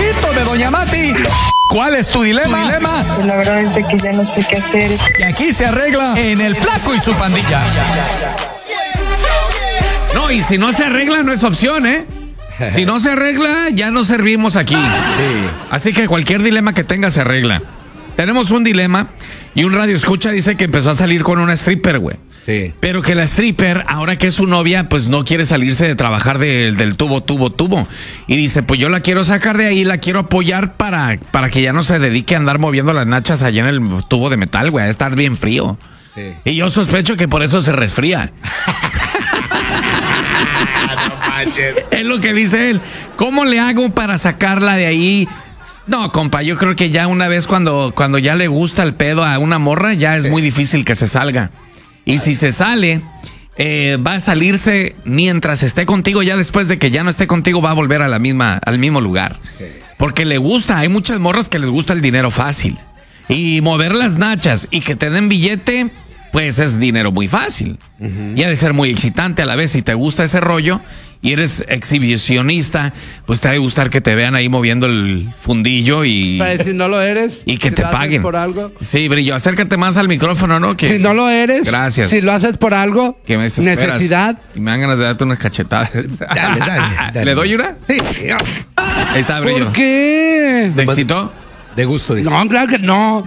favorito de Doña Mati. ¿Cuál es tu dilema? Pues la verdad es de que ya no sé qué hacer. Que aquí se arregla en El Flaco y su pandilla. No, y si no se arregla, no es opción, ¿eh? Si no se arregla, ya no servimos aquí. Sí. Así que cualquier dilema que tenga se arregla. Tenemos un dilema y un radio escucha dice que empezó a salir con una stripper, güey. Sí. Pero que la stripper, ahora que es su novia, pues no quiere salirse de trabajar del tubo. Y dice, pues yo la quiero sacar de ahí, la quiero apoyar para que ya no se dedique a andar moviendo las nachas allá en el tubo de metal, güey, a estar bien frío. Sí. Y yo sospecho que por eso se resfría. No manches. Es lo que dice él. ¿Cómo le hago para sacarla de ahí? No, compa, yo creo que ya una vez cuando ya le gusta el pedo a una morra, ya es muy difícil que se salga. Y si se sale, va a salirse mientras esté contigo, ya después de que ya no esté contigo va a volver a al mismo lugar. Sí. Porque le gusta, hay muchas morras que les gusta el dinero fácil. Y mover las nachas y que te den billete, pues es dinero muy fácil. Y ha de ser muy excitante a la vez si te gusta ese rollo y eres exhibicionista, pues te ha de gustar que te vean ahí moviendo el fundillo y... Pero si no lo eres... Y que si te lo haces paguen. Por algo. Sí, Brillo, acércate más al micrófono, ¿no? Que... Si no lo eres... Gracias. Si lo haces por algo... Que me desesperas. Necesidad. Y me dan ganas de darte unas cachetadas. Dale. ¿Le doy una? Sí. Ahí está, Brillo. ¿Por qué? ¿Te excitó? De gusto, dice. No, claro que no.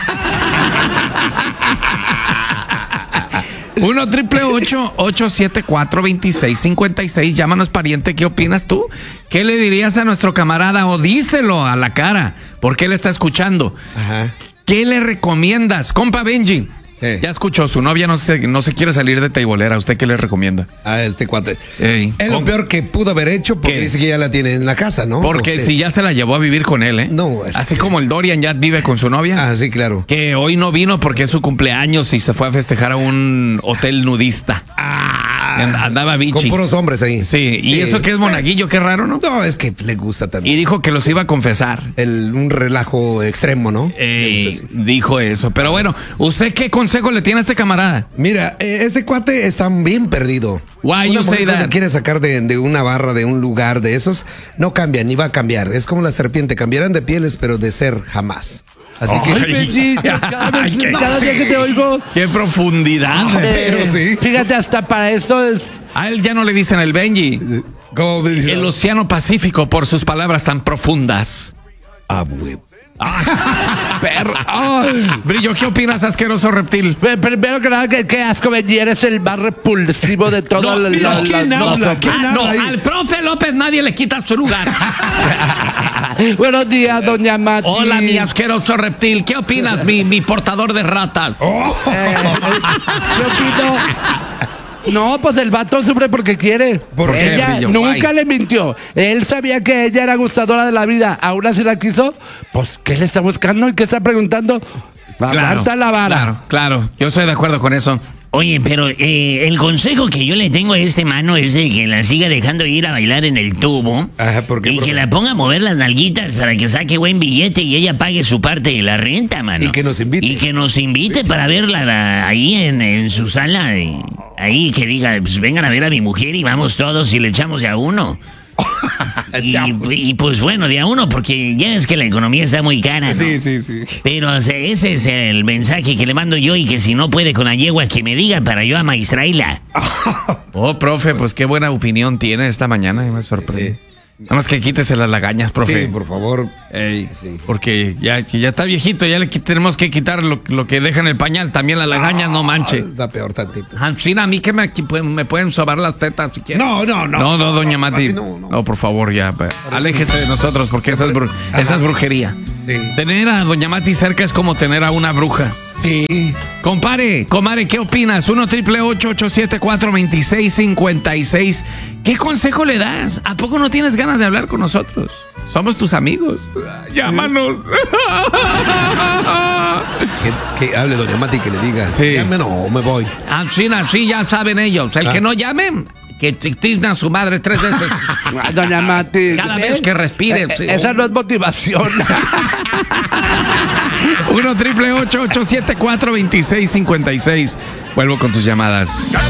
1-888-874-2656. Llámanos, pariente. ¿Qué opinas tú? ¿Qué le dirías a nuestro camarada? O díselo a la cara, porque él está escuchando. Ajá. ¿Qué le recomiendas? Compa Benji. Sí. Ya escuchó, su novia no se quiere salir de teibolera. ¿Usted qué le recomienda? A este cuate. Ey, Es lo peor que pudo haber hecho porque ¿Qué? dice que ya la tiene en la casa, ¿no? Porque si ya se la llevó a vivir con él, ¿eh? No, güey. Así como el Dorian ya vive con su novia. Ah, sí, claro. Que hoy no vino porque es su cumpleaños y se fue a festejar a un hotel nudista. Andaba bichi. Con puros hombres ahí. Sí, y eso que es monaguillo, qué raro, ¿no? No, es que le gusta también. Y dijo que los iba a confesar. Un relajo extremo, ¿no? Dijo eso. Pero bueno, ¿usted qué consejo le tiene a este camarada? Mira, este cuate está bien perdido. Why you say that? Lo quiere sacar de una barra, de un lugar de esos, no cambia, ni va a cambiar. Es como la serpiente, cambiarán de pieles, pero de ser jamás. Así que... Ay, Benji, cada día que te oigo... ¡Qué profundidad! Pero sí. Fíjate, hasta para esto es... A él ya no le dicen el Benji. ¿Cómo me dice? El Océano Pacífico por sus palabras tan profundas. Ah, güey. Perro. Ay. Brillo, ¿qué opinas, asqueroso reptil? Primero que nada, qué asco, Benji, eres el más repulsivo de todo ¿quién habla? ¿Quién habla No, ahí? al profe López nadie le quita su lugar. Buenos días, doña Mati. Hola, mi asqueroso reptil. ¿Qué opinas, mi portador de ratas? Yo opino... No, pues el vato sufre porque quiere. ¿Por qué, ella Brillo? nunca Ay. le mintió. Él sabía que ella era gustadora de la vida. Aún así la quiso. Pues, ¿qué le está buscando y qué está preguntando? Aguanta la vara. Claro. Yo estoy de acuerdo con eso. Oye, pero el consejo que yo le tengo a este mano es de que la siga dejando ir a bailar en el tubo. Ajá, ¿por qué, y profe? que la ponga a mover las nalguitas para que saque buen billete y ella pague su parte de la renta, mano. Y que nos invite. Y que nos invite para verla ahí en su sala. Ahí que diga, pues vengan a ver a mi mujer y vamos todos y le echamos de a uno. Y pues bueno, de a uno, porque ya es que la economía está muy cara, ¿no? Sí. Pero o sea, ese es el mensaje que le mando yo, y que si no puede con la yegua, que me diga para yo amaestrarla. Oh, profe, pues qué buena opinión tiene esta mañana. Me sorprende. Sí. Nada más que quítese las lagañas, profe. Sí, por favor. Ey, porque ya está viejito, ya tenemos que quitar lo que deja en el pañal. También las lagañas, no manche. Está peor tantito. Hansina, a mí que me pueden sobar las tetas si quieren. No, No, doña Mati. No. No, por favor, ya. Aléjese de nosotros, porque esa es brujería. Sí. Tener a doña Mati cerca es como tener a una bruja. Sí. Comadre, ¿qué opinas? 1-888-874-2656. ¿Qué consejo le das? ¿A poco no tienes ganas de hablar con nosotros? Somos tus amigos. Llámanos. Que hable doña Mati, que le diga. Sí. Llame, no, me voy. Sí, ya saben ellos. El que no llamen, que tigna a su madre 3 veces. Ay, doña Mati. Cada vez que respire. Sí. Esa no es motivación. 1-888-874-2656. Vuelvo con tus llamadas.